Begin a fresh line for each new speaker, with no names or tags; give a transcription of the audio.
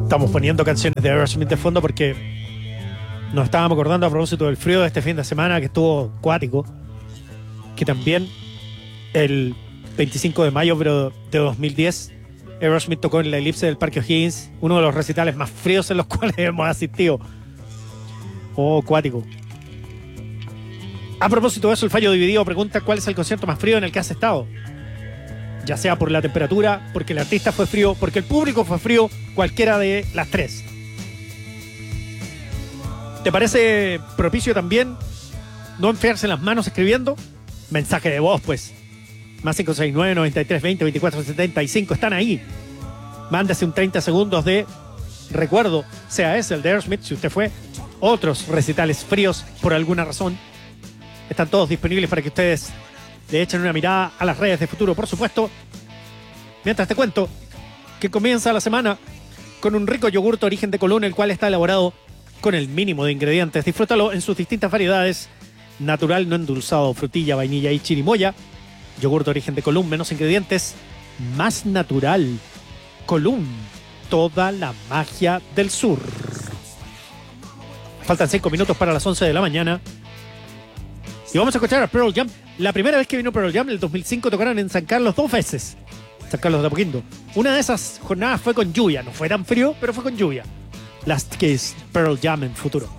Estamos poniendo canciones de Aerosmith de fondo porque nos estábamos acordando a propósito del frío de este fin de semana que estuvo cuático, que también el 25 de mayo pero de 2010 Aerosmith tocó en la elipse del Parque O'Higgins, uno de los recitales más fríos en los cuales hemos asistido. Oh, cuático. A propósito de eso, el Fallo Dividido pregunta cuál es el concierto más frío en el que has estado. Ya sea por la temperatura, porque el artista fue frío, porque el público fue frío, cualquiera de las tres. ¿Te parece propicio también no enfriarse las manos escribiendo? Mensaje de voz, pues. Más 569 93 20 24 75. Están ahí. Mándase un 30 segundos de recuerdo, sea ese el de Aerosmith, si usted fue. Otros recitales fríos por alguna razón. Están todos disponibles para que ustedes le echen una mirada a las redes de Futuro, por supuesto. Mientras te cuento que comienza la semana con un rico yogurto origen de Colón, el cual está elaborado con el mínimo de ingredientes. Disfrútalo en sus distintas variedades: natural, no endulzado, frutilla, vainilla y chirimoya. Yogurto origen de Colón, menos ingredientes, más natural. Colón, toda la magia del sur. Faltan 5 minutos para las 11 de la mañana. Y vamos a escuchar a Pearl Jam. La primera vez que vino Pearl Jam, en el 2005, tocaron en San Carlos 2 veces. San Carlos de Apoquindo. Una de esas jornadas fue con lluvia. No fue tan frío, pero fue con lluvia. Last Kiss, Pearl Jam en Futuro.